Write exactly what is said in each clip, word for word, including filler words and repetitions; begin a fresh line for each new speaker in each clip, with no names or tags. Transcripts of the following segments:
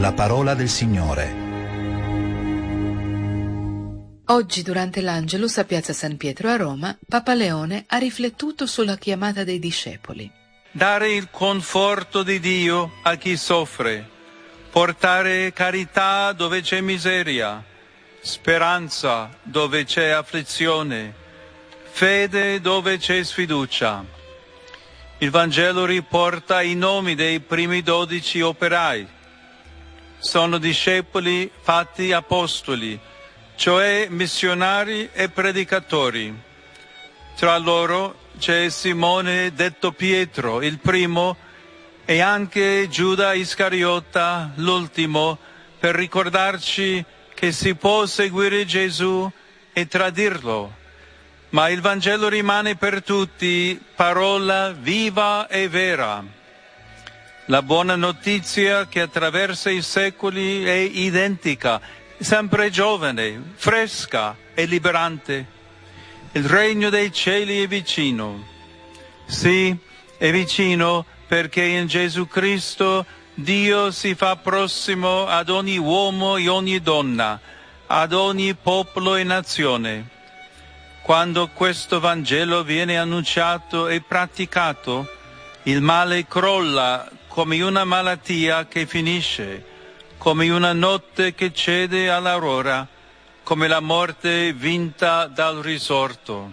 La parola del Signore.
Oggi, durante l'Angelus a Piazza San Pietro a Roma, Papa Leone ha riflettuto sulla chiamata dei discepoli.
Dare il conforto di Dio a chi soffre, portare carità dove c'è miseria, speranza dove c'è afflizione, fede dove c'è sfiducia. Il Vangelo riporta i nomi dei primi dodici operai. Sono discepoli fatti apostoli, cioè missionari e predicatori. Tra loro c'è Simone detto Pietro, il primo, e anche Giuda Iscariota, l'ultimo, per ricordarci che si può seguire Gesù e tradirlo. Ma il Vangelo rimane per tutti parola viva e vera. La buona notizia che attraversa i secoli è identica, sempre giovane, fresca e liberante. Il regno dei cieli è vicino. Sì, è vicino perché in Gesù Cristo Dio si fa prossimo ad ogni uomo e ogni donna, ad ogni popolo e nazione. Quando questo Vangelo viene annunciato e praticato, il male crolla come una malattia che finisce, come una notte che cede all'aurora, come la morte vinta dal risorto.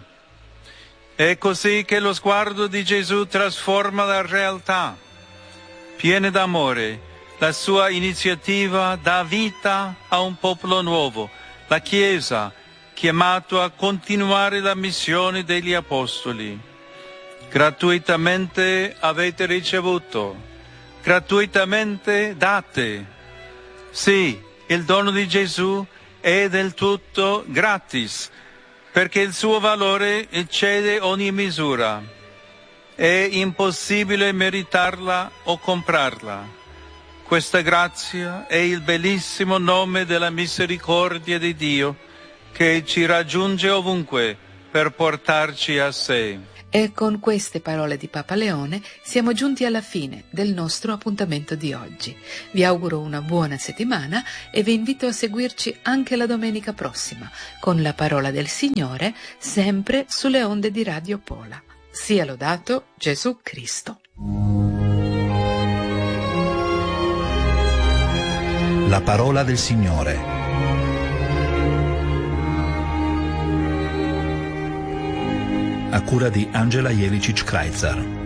È così che lo sguardo di Gesù trasforma la realtà. Piena d'amore, la sua iniziativa dà vita a un popolo nuovo, la Chiesa, chiamato a continuare la missione degli Apostoli. Gratuitamente avete ricevuto, gratuitamente date. Sì, il dono di Gesù è del tutto gratis, perché il suo valore eccede ogni misura. È impossibile meritarla o comprarla. Questa grazia è il bellissimo nome della misericordia di Dio che ci raggiunge ovunque per portarci a sé.
E con queste parole di Papa Leone siamo giunti alla fine del nostro appuntamento di oggi. Vi auguro una buona settimana e vi invito a seguirci anche la domenica prossima con la parola del Signore, sempre sulle onde di Radio Pola. Sia lodato Gesù Cristo.
La parola del Signore. A cura di Angela Jelicic-Kreitzer.